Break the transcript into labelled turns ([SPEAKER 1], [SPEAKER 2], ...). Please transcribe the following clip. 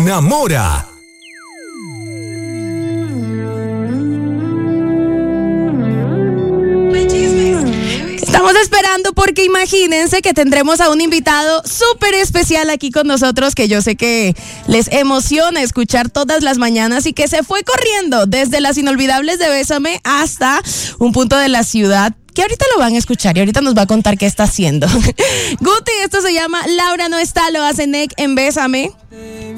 [SPEAKER 1] enamora.
[SPEAKER 2] Estamos esperando porque imagínense que tendremos a un invitado súper especial aquí con nosotros, que yo sé que les emociona escuchar todas las mañanas y que se fue corriendo desde las inolvidables de Bésame hasta un punto de la ciudad que ahorita lo van a escuchar y ahorita nos va a contar qué está haciendo. Guti, esto se llama Laura no está, lo hace Nick en Bésame.